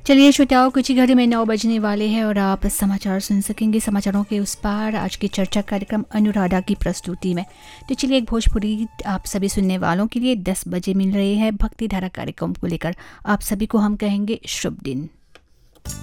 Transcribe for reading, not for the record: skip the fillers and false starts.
चलिए श्रोताओं, कुछ ही घड़ी में 9 बजने वाले हैं और आप समाचार सुन सकेंगे। समाचारों के उस पार आज की चर्चा कार्यक्रम अनुराधा की प्रस्तुति में। तो चलिए, एक भोजपुरी आप सभी सुनने वालों के लिए 10 बजे मिल रहे हैं भक्ति धारा कार्यक्रम को लेकर। आप सभी को हम कहेंगे शुभ दिन।